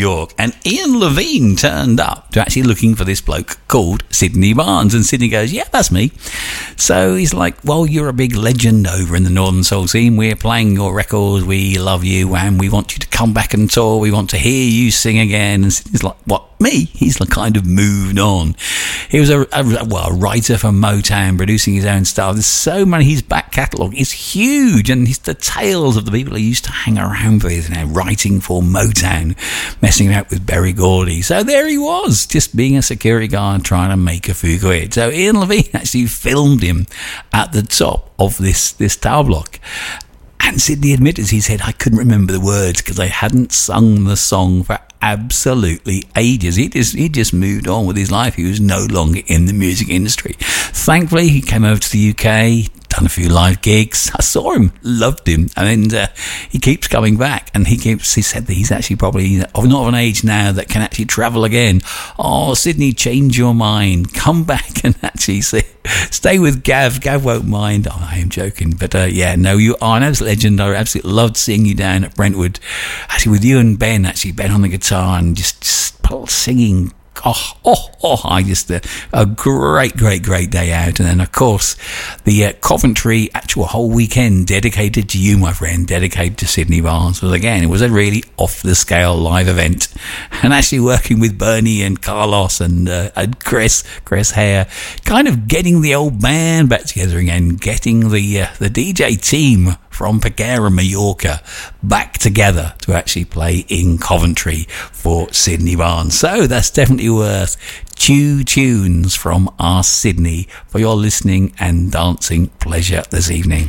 York, and Ian Levine turned up to actually looking for this bloke called Sydney Barnes, and Sydney goes, yeah, that's me. So he's like, well, you're a big legend over in the Northern Soul scene. We're playing your records. We love you, and we want you to come back and tour. We want to hear you sing again. And Sydney's like, what, me? He's like kind of moved on. He was a writer for Motown, producing his own stuff. There's so many. His back catalogue is huge, and the tales of the people he used to hang around with, writing for Motown, messing about with Berry Gordy. So there he was, just being a security guard trying to make a few quid. So Ian Levine actually filmed him at the top of this tower block. And Sydney admitted, he said, I couldn't remember the words because I hadn't sung the song for absolutely ages. He just moved on with his life. He was no longer in the music industry. Thankfully, he came over to the UK, done a few live gigs. I saw him, loved him, and he keeps coming back. And he said that he's actually probably not of an age now that can actually travel again. Oh, Sydney, change your mind, come back and actually stay with Gav. Gav won't mind. Oh, I am joking, but no, you are an absolute legend. I absolutely loved seeing you down at Brentwood, actually with you and Ben. Actually, Ben on the guitar and just singing. I just a great day out. And then of course the Coventry actual whole weekend dedicated to you, my friend, dedicated to Sydney Barnes. But again, it was a really off the scale live event, and actually working with Bernie and Carlos and Chris Hare, kind of getting the old band back together again, getting the DJ team from Peguera, Mallorca, back together to actually play in Coventry for Sydney Barnes. So that's definitely worth tunes from our Sydney for your listening and dancing pleasure this evening.